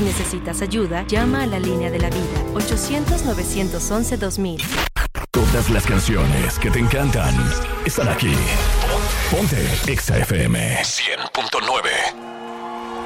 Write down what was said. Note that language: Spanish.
necesitas ayuda, llama a la línea de la vida, 800-911-2000. Todas las canciones que te encantan están aquí. Ponte Exa FM 100.9.